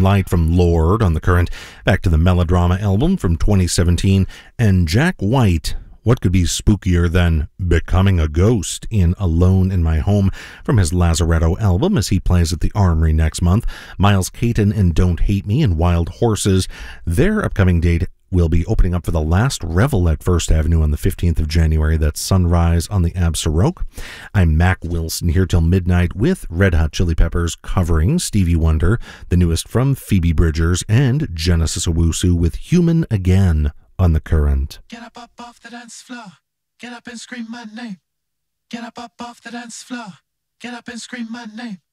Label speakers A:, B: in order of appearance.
A: Light from Lorde on The Current. Back to the Melodrama album from 2017. And Jack White, what could be spookier than Becoming a Ghost in Alone in My Home from his Lazaretto album as he plays at the Armory next month. Miles Caton and Don't Hate Me and Wild Horses. Their upcoming date will be opening up for the Last Revel at First Avenue on the 15th of January. That's Sunrise on the Absaroque. I'm Mac Wilson here till midnight with Red Hot Chili Peppers covering Stevie Wonder, the newest from Phoebe Bridgers, and Genesis Owusu with Human Again on The Current.
B: Get up off the dance floor. Get up and scream my name. Get up off the dance floor. Get up and scream my name.